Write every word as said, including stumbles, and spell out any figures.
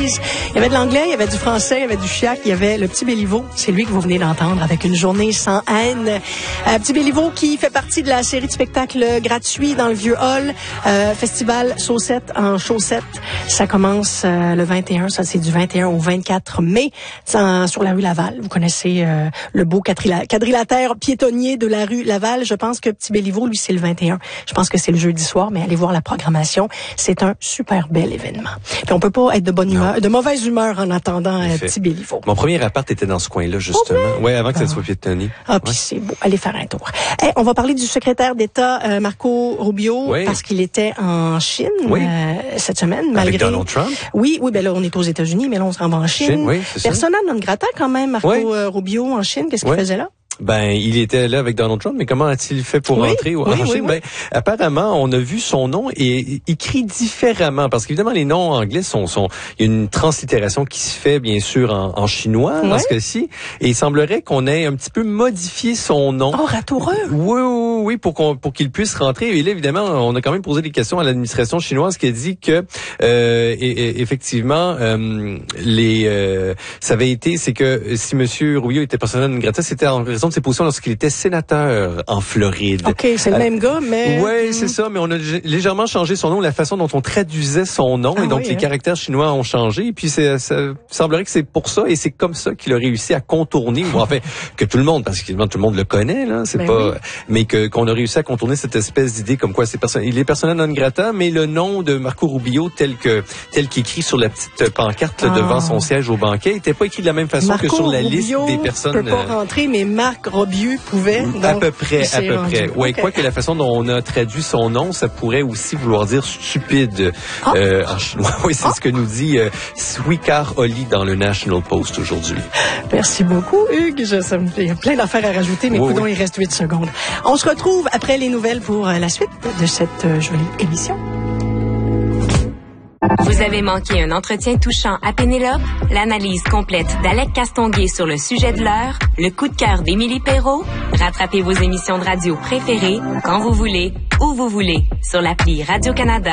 Louise. Il y avait de l'anglais, il y avait du français, il y avait du chiac, il y avait le Petit Béliveau. C'est lui que vous venez d'entendre avec Une journée sans haine. Euh, Petit Béliveau qui fait partie de la série de spectacles gratuits dans le Vieux Hall. Euh, Festival Saucettes en chaussettes. Ça commence euh, le vingt et un, ça c'est du vingt et un au vingt-quatre mai en, sur la rue Laval. Vous connaissez euh, le beau quadrila- quadrilatère piétonnier de la rue Laval. Je pense que Petit Béliveau, lui, c'est le vingt et un. Je pense que c'est le jeudi soir, mais allez voir la programmation. C'est un super bel événement. Puis on peut pas être de bonne humeur, non. de mauvaise humeur en attendant un Petit Béliveau. Mon premier appart était dans ce coin-là, justement. Oui, ouais, avant que ah. ça soit piétonné. Ah, puis ouais. c'est beau. Allez faire un tour. Hey, on va parler du secrétaire d'État euh, Marco Rubio, oui. parce qu'il était en Chine oui. euh, cette semaine. Malgré... Avec Donald Trump? Oui, oui, ben là, on est aux États-Unis, mais là, on se rend en Chine. Chine oui, c'est Persona non grata quand même, Marco oui. euh, Rubio en Chine. Qu'est-ce qu'il oui. faisait là? Ben, il était là avec Donald Trump, mais comment a-t-il fait pour oui, rentrer oui, en oui, Chine? oui. Ben, apparemment, on a vu son nom et écrit différemment, parce qu'évidemment, les noms anglais sont, sont, il y a une translittération qui se fait, bien sûr, en, en chinois, oui. dans ce cas-ci, et il semblerait qu'on ait un petit peu modifié son nom. Oh, ratoureux! Oui, oui, oui, pour qu'on, pour qu'il puisse rentrer. Et là, évidemment, on a quand même posé des questions à l'administration chinoise qui a dit que, euh, et, et, effectivement, euh, les, euh, ça avait été, c'est que si Monsieur Rubio était persona non grata, c'était en raison de ses positions lorsqu'il était sénateur en Floride. OK, c'est le euh, même gars, mais... Oui, mm. c'est ça, mais on a légèrement changé son nom, la façon dont on traduisait son nom, ah, et donc oui, les hein. caractères chinois ont changé, et puis c'est, ça semblerait que c'est pour ça, et c'est comme ça qu'il a réussi à contourner, ou en fait, que tout le monde, parce que tout le monde le connaît, là, c'est ben pas... Oui. Mais que qu'on a réussi à contourner cette espèce d'idée comme quoi c'est perso- il est persona non grata, mais le nom de Marco Rubio, tel que tel qu'écrit sur la petite pancarte là, ah. devant son siège au banquet, n'était pas écrit de la même façon Marco que sur la Rubio liste des personnes... peut pas rentrer, mais Marc Rubio pouvait. Donc, à peu près, à peu près. Ouais, okay. quoi que la façon dont on a traduit son nom, ça pourrait aussi vouloir dire stupide ah. euh, en chinois. Oui, c'est ah. ce que nous dit euh, Swikar Oli dans le National Post aujourd'hui. Merci beaucoup, Hugues. Je, ça me fait plein d'affaires à rajouter, mais oui, coudonc, oui. il reste huit secondes. On se retrouve après les nouvelles pour la suite de cette euh, jolie émission. Vous avez manqué un entretien touchant à Pénélope, l'analyse complète d'Alec Castonguay sur le sujet de l'heure, le coup de cœur d'Émilie Perrault. Rattrapez vos émissions de radio préférées quand vous voulez, où vous voulez, sur l'appli Radio-Canada